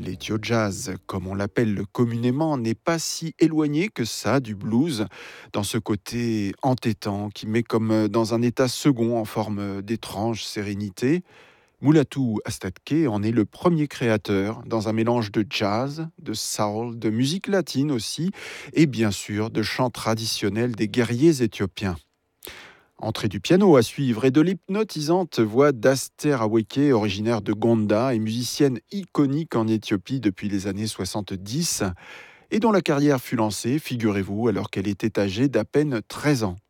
L'ethio jazz, comme on l'appelle communément, n'est pas si éloigné que ça du blues, dans ce côté entêtant qui met comme dans un état second en forme d'étrange sérénité. Mulatu Astatke en est le premier créateur, dans un mélange de jazz, de soul, de musique latine aussi, et bien sûr de chants traditionnels des guerriers éthiopiens. Entrée du piano à suivre et de l'hypnotisante voix d'Aster Aweke, originaire de Gonda et musicienne iconique en Éthiopie depuis les années 70, et dont la carrière fut lancée, figurez-vous, alors qu'elle était âgée d'à peine 13 ans.